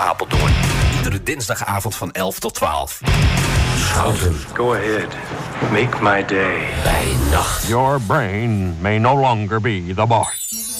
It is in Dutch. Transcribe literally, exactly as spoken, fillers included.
Apeldoorn. Iedere dinsdagavond van elf tot twaalf. Schouten. Go ahead. Make my day. Bij nacht. Your brain may no longer be the boss.